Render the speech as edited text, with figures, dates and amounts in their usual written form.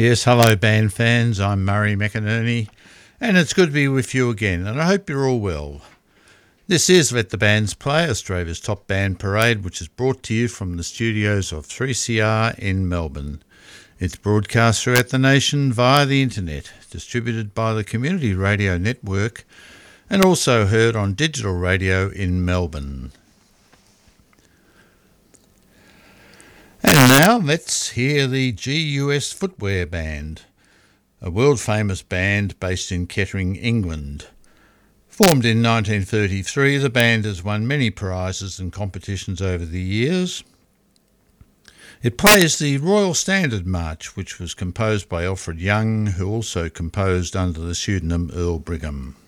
Yes, hello band fans, I'm Murray McInerney and it's good to be with you again and I hope you're all well. This is Let the Bands Play, Australia's top band parade, which is brought to you from the studios of 3CR in Melbourne. It's broadcast throughout the nation via the internet, distributed by the Community Radio Network and also heard on digital radio in Melbourne. And now let's hear the GUS Footwear Band, a world-famous band based in Kettering, England. Formed in 1933, the band has won many prizes and competitions over the years. It plays the Royal Standard March, which was composed by Alfred Young, who also composed under the pseudonym Earl Brigham.